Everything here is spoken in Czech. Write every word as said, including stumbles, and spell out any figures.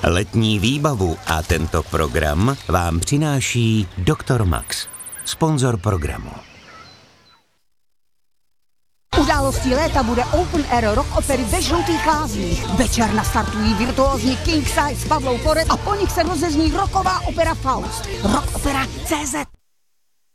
Letní výbavu a tento program vám přináší doktor Max, sponzor programu. Událostí léta bude Open Air rock opery ve Žlutých lázních. Večer nastartují virtuózní King Size s Pavlou Forest a po nich se rozezní rocková opera Faust. Rock opera tečka cé zet.